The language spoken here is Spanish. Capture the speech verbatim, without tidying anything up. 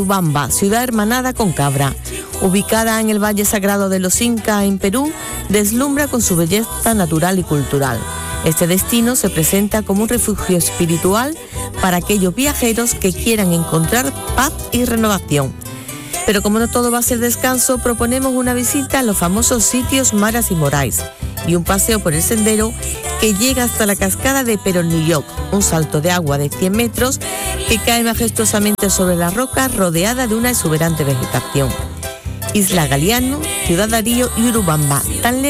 Urubamba, ciudad hermanada con Cabra. Ubicada en el Valle Sagrado de los Incas en Perú, deslumbra con su belleza natural y cultural. Este destino se presenta como un refugio espiritual para aquellos viajeros que quieran encontrar paz y renovación. Pero como no todo va a ser descanso, proponemos una visita a los famosos sitios Maras y Morais y un paseo por el sendero que llega hasta la cascada de Peronilloc, un salto de agua de cien metros que cae majestuosamente sobre la roca rodeada de una exuberante vegetación. Isla Galiano, Ciudad Darío y Urubamba, tan lejos